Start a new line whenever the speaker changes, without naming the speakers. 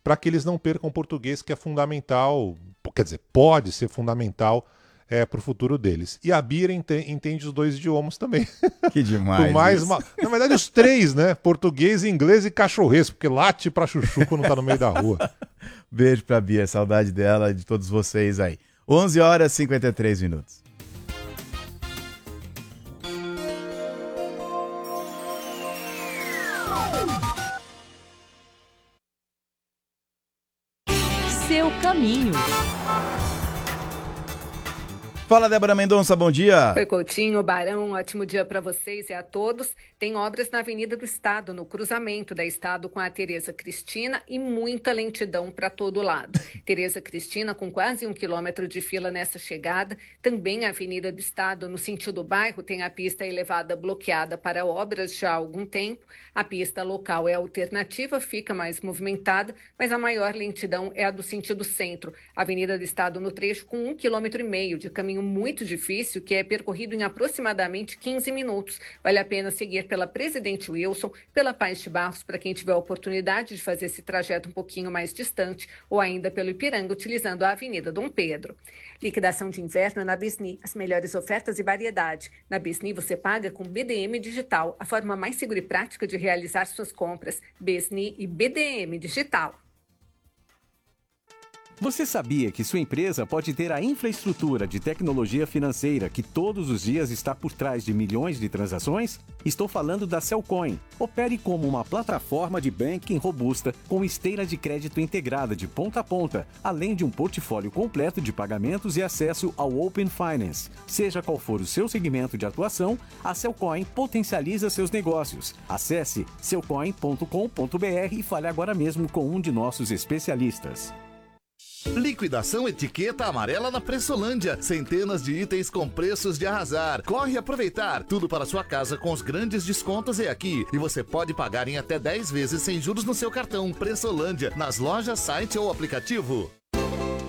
para que eles não percam o português, que é fundamental, quer dizer, pode ser fundamental para o futuro deles. E a Bia entende os dois idiomas também.
Que demais.
Na verdade, os três, né? Português, inglês e cachorresco, porque late pra chuchu quando tá no meio da rua.
Beijo pra Bia, saudade dela e de todos vocês aí. 11h53.
Seu caminho.
Fala, Débora Mendonça, bom dia.
Oi, Coutinho, Barão, um ótimo dia para vocês e a todos. Tem obras na Avenida do Estado, no cruzamento da Estado com a Tereza Cristina e muita lentidão para todo lado. Tereza Cristina com quase 1 quilômetro de fila nessa chegada. Também a Avenida do Estado, no sentido bairro, tem a pista elevada bloqueada para obras já há algum tempo. A pista local é alternativa, fica mais movimentada, mas a maior lentidão é a do sentido centro. Avenida do Estado no trecho com 1,5 km de caminho muito difícil, que é percorrido em aproximadamente 15 minutos. Vale a pena seguir pela Presidente Wilson, pela Paz de Barros, para quem tiver a oportunidade de fazer esse trajeto um pouquinho mais distante, ou ainda pelo Ipiranga, utilizando a Avenida Dom Pedro. Liquidação de inverno na Bisni, as melhores ofertas e variedade. Na Bisni você paga com BDM Digital, a forma mais segura e prática de realizar suas compras. Bisni e BDM Digital.
Você sabia que sua empresa pode ter a infraestrutura de tecnologia financeira que todos os dias está por trás de milhões de transações? Estou falando da Cellcoin. Opere como uma plataforma de banking robusta com esteira de crédito integrada de ponta a ponta, além de um portfólio completo de pagamentos e acesso ao Open Finance. Seja qual for o seu segmento de atuação, a Cellcoin potencializa seus negócios. Acesse cellcoin.com.br e fale agora mesmo com um de nossos especialistas.
Liquidação etiqueta amarela na Pressolândia. Centenas de itens com preços de arrasar. Corre aproveitar. Tudo para sua casa com os grandes descontos é aqui. E você pode pagar em até 10 vezes sem juros no seu cartão. Pressolândia, nas lojas, site ou aplicativo.